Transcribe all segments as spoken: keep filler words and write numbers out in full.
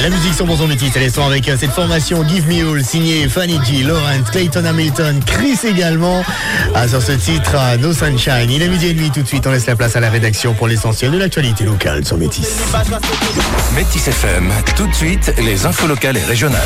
La musique cent pour cent métis, elle est sans avec cette formation Give Me All, signée Fanny G, Lawrence, Clayton Hamilton, Chris également, ah, sur ce titre No Sunshine. Il est midi et demi, tout de suite on laisse la place à la rédaction pour l'essentiel de l'actualité locale sur Métis. Métis F M, tout de suite les infos locales et régionales.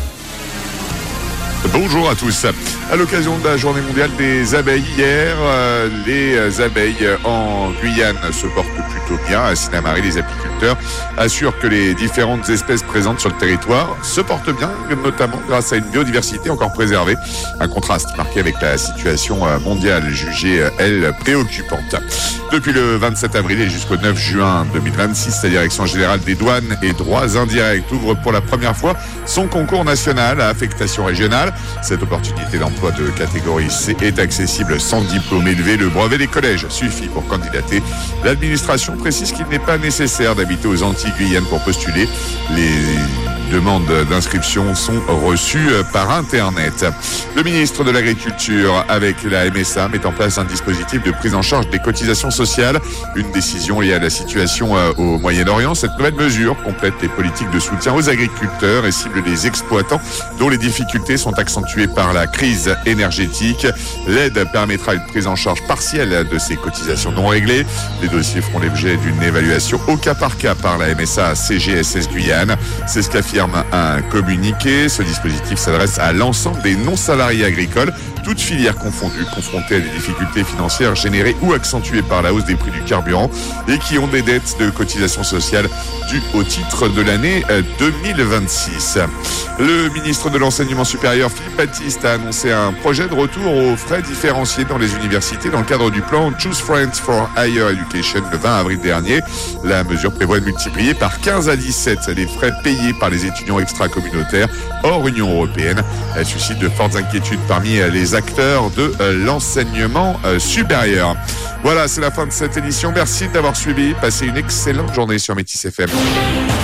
Bonjour à tous. À l'occasion de la journée mondiale des abeilles hier, euh, les abeilles en Guyane se portent plutôt bien. À Sinnamary, les apiculteurs assurent que les différentes espèces présentes sur le territoire se portent bien, notamment grâce à une biodiversité encore préservée. Un contraste marqué avec la situation mondiale jugée, elle, préoccupante. Depuis le vingt-sept avril et jusqu'au neuf juin deux mille vingt-six, la Direction générale des douanes et droits indirects ouvre pour la première fois son concours national à affectation régionale. Cette opportunité d'emploi de catégorie C est accessible sans diplôme élevé. Le brevet des collèges suffit pour candidater. L'administration précise qu'il n'est pas nécessaire d'habiter aux Antilles-Guyane pour postuler. Les demandes d'inscription sont reçues par Internet. Le ministre de l'Agriculture, avec la M S A, met en place un dispositif de prise en charge des cotisations sociales. Une décision liée à la situation au Moyen-Orient. Cette nouvelle mesure complète les politiques de soutien aux agriculteurs et cible les exploitants dont les difficultés sont accentuées par la crise énergétique. L'aide permettra une prise en charge partielle de ces cotisations non réglées. Les dossiers feront l'objet d'une évaluation au cas par cas par la M S A C G S S Guyane. C'est ce qu'affirme un communiqué. Ce dispositif s'adresse à l'ensemble des non-salariés agricoles, toutes filières confondues, confrontées à des difficultés financières générées ou accentuées par la hausse des prix du carburant et qui ont des dettes de cotisation sociale dues au titre de l'année deux mille vingt-six. Le ministre de l'Enseignement supérieur, Philippe Baptiste, a annoncé un projet de retour aux frais différenciés dans les universités dans le cadre du plan Choose Friends for Higher Education le vingt avril dernier. La mesure prévoit de multiplier par quinze à dix-sept les frais payés par les étudiants extra-communautaires hors Union européenne. Elle suscite de fortes inquiétudes parmi les acteurs de l'enseignement supérieur. Voilà, c'est la fin de cette édition. Merci d'avoir suivi. Passez une excellente journée sur Métis F M.